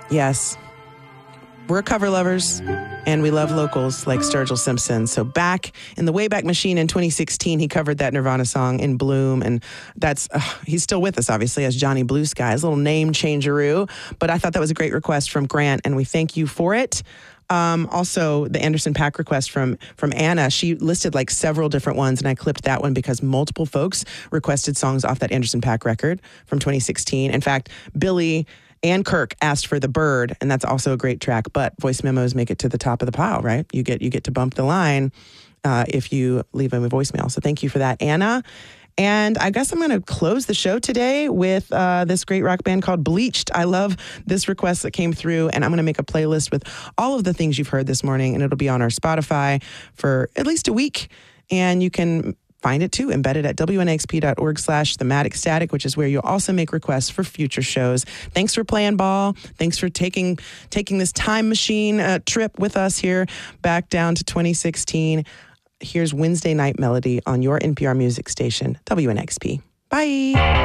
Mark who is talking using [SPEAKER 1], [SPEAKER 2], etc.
[SPEAKER 1] Yes. We're cover lovers, and we love locals like Sturgill Simpson. So back in the Wayback Machine in 2016, he covered that Nirvana song in Bloom, and that's he's still with us, obviously, as Johnny Blue Skies, a little name changeroo. But I thought that was a great request from Grant, and we thank you for it. Also, the Anderson .Paak request from Anna, she listed like several different ones, and I clipped that one because multiple folks requested songs off that Anderson .Paak record from 2016. In fact, Billy and Kirk asked for The Bird, and that's also a great track, but voice memos make it to the top of the pile, right? You get to bump the line if you leave them a voicemail. So thank you for that, Anna. And I guess I'm going to close the show today with this great rock band called Bleached. I love this request that came through, and I'm going to make a playlist with all of the things you've heard this morning, and it'll be on our Spotify for at least a week. And you can find it too, embedded at wnxp.org/thematicstatic, which is where you'll also make requests for future shows. Thanks for playing ball. Thanks for taking this time machine trip with us here back down to 2016. Here's Wednesday Night Melody on your NPR music station, WNXP. Bye.